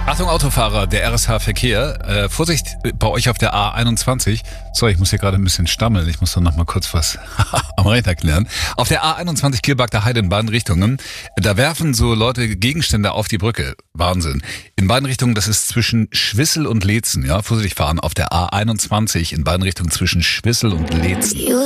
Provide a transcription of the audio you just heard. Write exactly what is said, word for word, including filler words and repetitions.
Achtung Autofahrer, der R S H-Verkehr. Äh, Vorsicht bei euch auf der A einundzwanzig. Sorry, ich muss hier gerade ein bisschen stammeln. Ich muss doch noch mal kurz was am Rechner klären. Auf der A einundzwanzig Kielbagter Heide in beiden Richtungen. Da werfen so Leute Gegenstände auf die Brücke. Wahnsinn. In beiden Richtungen, das ist zwischen Schwissel und Leetzen. Ja, vorsichtig fahren auf der A einundzwanzig in beiden Richtungen zwischen Schwissel und Leetzen.